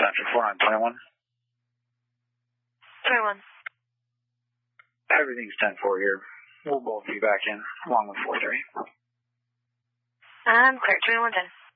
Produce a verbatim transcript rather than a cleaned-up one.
Central four nine twenty-one. twenty-one. Everything's ten four here. We'll both be back in, along with four three. I'm clear, twenty-one ten.